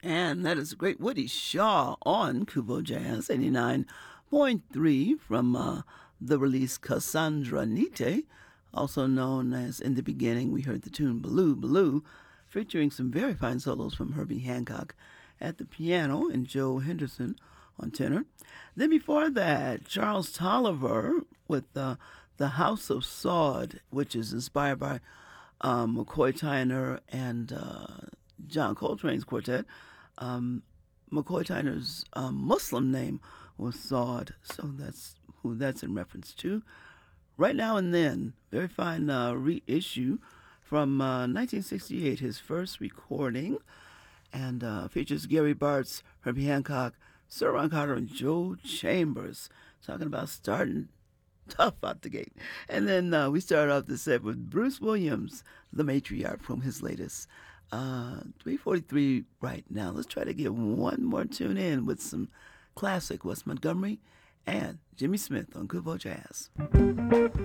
And that is great Woody Shaw on Kubo Jazz 89.3 from the release Cassandra Nite, also known as In the Beginning. We heard the tune Baloo Baloo, featuring some very fine solos from Herbie Hancock at the piano and Joe Henderson on tenor. Then before that, Charles Tolliver with The House of Sod, which is inspired by McCoy Tyner and John Coltrane's quartet. McCoy Tyner's Muslim name was Sod, so that's who that's in reference to. Right Now and Then, very fine reissue from 1968, his first recording, and features Gary Bartz, Herbie Hancock, Sir Ron Carter, and Joe Chambers, talking about starting tough out the gate. And then we start off the set with Bruce Williams, the matriarch from his latest 3:43 right now. Let's try to get one more tune in with some classic Wes Montgomery and Jimmy Smith on Kubo Jazz.